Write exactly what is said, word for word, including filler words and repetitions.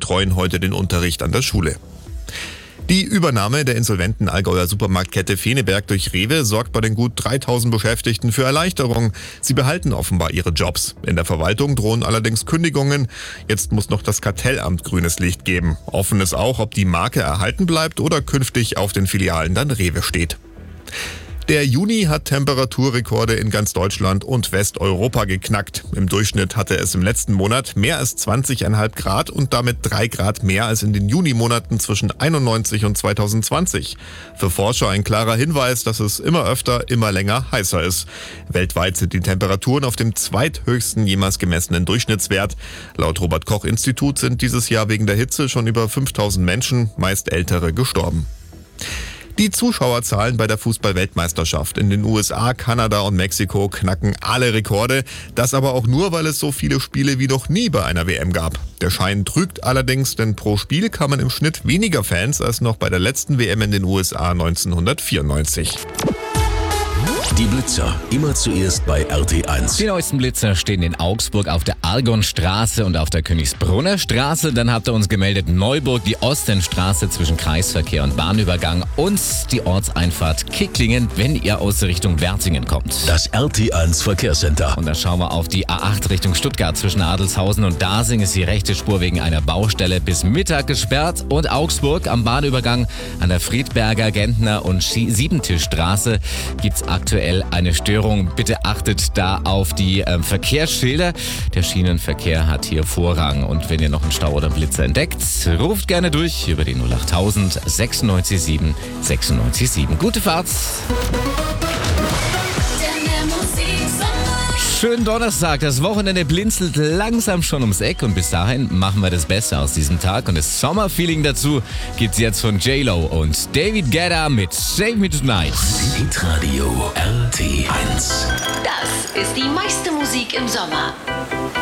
betreuen heute den Unterricht an der Schule. Die Übernahme der insolventen Allgäuer Supermarktkette Feneberg durch Rewe sorgt bei den gut dreitausend Beschäftigten für Erleichterung. Sie behalten offenbar ihre Jobs. In der Verwaltung drohen allerdings Kündigungen. Jetzt muss noch das Kartellamt grünes Licht geben. Offen ist auch, ob die Marke erhalten bleibt oder künftig auf den Filialen dann Rewe steht. Der Juni hat Temperaturrekorde in ganz Deutschland und Westeuropa geknackt. Im Durchschnitt hatte es im letzten Monat mehr als zwanzig Komma fünf Grad und damit drei Grad mehr als in den Junimonaten zwischen einundneunzig und zweitausendzwanzig. Für Forscher ein klarer Hinweis, dass es immer öfter, immer länger heißer ist. Weltweit sind die Temperaturen auf dem zweithöchsten jemals gemessenen Durchschnittswert. Laut Robert-Koch-Institut sind dieses Jahr wegen der Hitze schon über fünftausend Menschen, meist Ältere, gestorben. Die Zuschauerzahlen bei der Fußball-Weltmeisterschaft in den U S A, Kanada und Mexiko knacken alle Rekorde. Das aber auch nur, weil es so viele Spiele wie noch nie bei einer W M gab. Der Schein trügt allerdings, denn pro Spiel kamen im Schnitt weniger Fans als noch bei der letzten W M in den U S A neunzehnhundertvierundneunzig. Die Blitzer, immer zuerst bei R T eins. Die neuesten Blitzer stehen in Augsburg auf der Argonstraße und auf der Königsbrunner Straße. Dann habt ihr uns gemeldet Neuburg, die Ostenstraße zwischen Kreisverkehr und Bahnübergang und die Ortseinfahrt Kicklingen, wenn ihr aus Richtung Wertingen kommt. Das R T eins Verkehrscenter. Und dann schauen wir auf die A acht Richtung Stuttgart. Zwischen Adelshausen und Dasing ist die rechte Spur wegen einer Baustelle bis Mittag gesperrt. Und Augsburg am Bahnübergang an der Friedberger, Gentner und Siebentischstraße gibt's aktuell eine Störung. Bitte achtet da auf die äh, Verkehrsschilder. Der Schienenverkehr hat hier Vorrang. Und wenn ihr noch einen Stau oder einen Blitzer entdeckt, ruft gerne durch über die null achttausend sechsundneunzig sieben sechsundneunzig sieben. Gute Fahrt! Schönen Donnerstag, das Wochenende blinzelt langsam schon ums Eck und bis dahin machen wir das Beste aus diesem Tag und das Sommerfeeling dazu gibt's jetzt von J-Lo und David Guetta mit Save Me Tonight. Hitradio R T eins. Das ist die meiste Musik im Sommer.